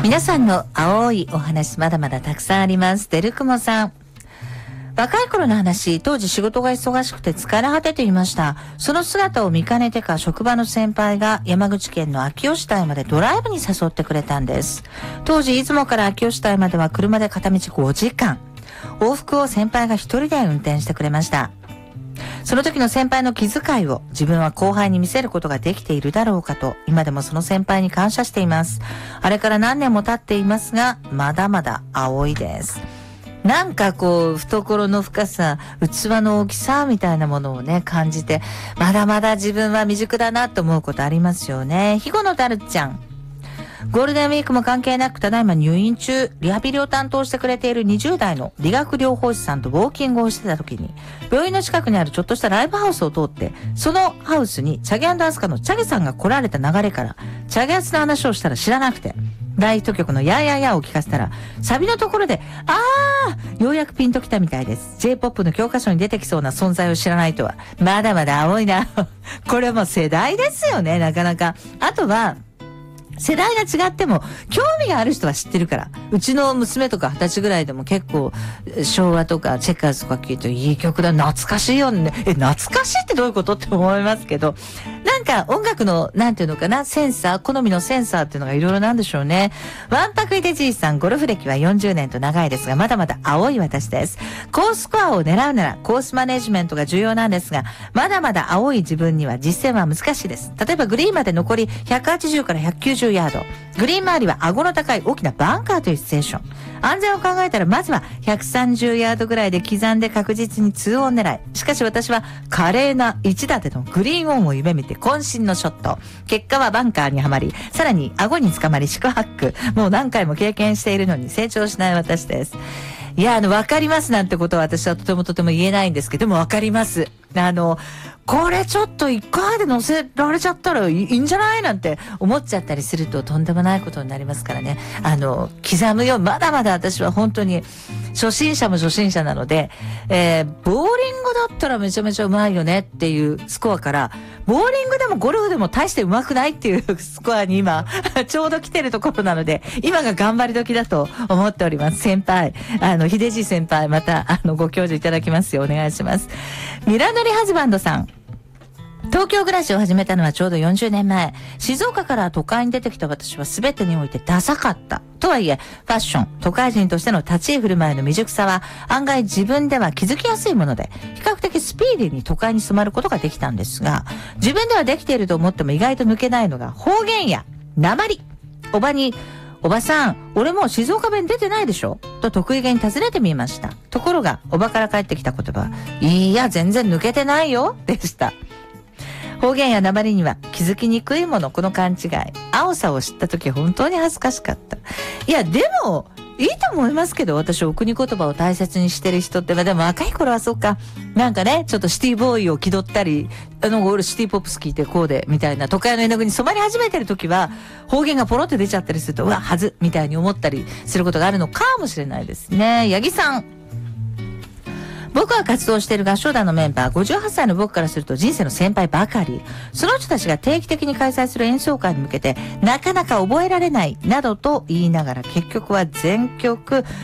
皆さんの青いお話まだまだたくさんあります。デルクモさん。若い頃の話、当時仕事が忙しくて疲れ果てていました。その姿を見かねてか職場の先輩が山口県の秋吉台までドライブに誘ってくれたんです。当時出雲から秋吉台までは車で片道5時間。往復を先輩が一人で運転してくれました。その時の先輩の気遣いを自分は後輩に見せることができているだろうかと、今でもその先輩に感謝しています。あれから何年も経っていますが、まだまだ青いです。なんかこう、懐の深さ、器の大きさみたいなものをね、感じて、まだまだ自分は未熟だなと思うことありますよね。肥後のダルちゃん。ゴールデンウィークも関係なくただいま入院中、リハビリを担当してくれている20代の理学療法士さんとウォーキングをしてた時に、病院の近くにあるちょっとしたライブハウスを通って、そのハウスにチャゲ&アスカのチャゲさんが来られた流れから、チャゲアスの話をしたら知らなくて、大ヒット曲のやーやーやーを聞かせたら、サビのところで、ようやくピンときたみたいです。J-POP の教科書に出てきそうな存在を知らないとは、まだまだ青いな。これはもう世代ですよね、なかなか。あとは、世代が違っても興味がある人は知ってるから。うちの娘とか20歳ぐらいでも結構昭和とかチェッカーズとか聞いていい曲だ、懐かしいよね。懐かしいってどういうことって思いますけど、なんか音楽のなんていうのかな、センサー、好みのセンサーっていうのがいろいろなんでしょうね。ワンパクイデジーさん、ゴルフ歴は40年と長いですが、まだまだ青い私です。高スコアを狙うならコースマネジメントが重要なんですが、まだまだ青い自分には実践は難しいです。例えばグリーンまで残り180から190ヤード。グリーン周りは顎の高い大きなバンカーというシチュエーション。安全を考えたらまずは130ヤードぐらいで刻んで確実に2オン狙い。しかし私は華麗な一打でのグリーンオンを夢見て渾身のショット。結果はバンカーにはまり、さらに顎に捕まり四苦八苦。もう何回も経験しているのに成長しない私です。いや、わかりますなんてことは私はとても言えないんですけども、わかります。これちょっと一回で乗せられちゃったらいいんじゃないなんて思っちゃったりするととんでもないことになりますからね。刻むよ。まだまだ私は本当に初心者も初心者なので、ボーリングだったらめちゃめちゃうまいよねっていうスコアから、ボーリングでもゴルフでも大してうまくないっていうスコアに今、ちょうど来てるところなので、今が頑張り時だと思っております。先輩、秀治先輩、また、ご教授いただきますよ。お願いします。ミラノリハズバンドさん。東京暮らしを始めたのはちょうど40年前。静岡から都会に出てきた私は全てにおいてダサかった。とはいえ、ファッション、都会人としての立ち居振る舞いの未熟さは案外自分では気づきやすいもので、比較的スピーディーに都会に染まることができたんですが、自分ではできていると思っても意外と抜けないのが方言や訛り。おばに、おばさん、俺もう静岡弁出てないでしょと得意げに尋ねてみました。ところが、おばから返ってきた言葉、いや、全然抜けてないよ、でした。方言や訛りには気づきにくいもの、この勘違い。青さを知った時本当に恥ずかしかった。いや、でも、いいと思いますけど、私、お国言葉を大切にしてる人って、でも若い頃はそうか。なんかね、ちょっとシティボーイを気取ったり、俺シティポップス聞いてこうで、みたいな、都会の絵の具に染まり始めてる時は、方言がポロって出ちゃったりすると、うわ、はず、みたいに思ったりすることがあるのかもしれないですね。八木さん。僕が活動している合唱団のメンバー、58歳の僕からすると人生の先輩ばかり。その人たちが定期的に開催する演奏会に向けて、なかなか覚えられない、などと言いながら、結局は全曲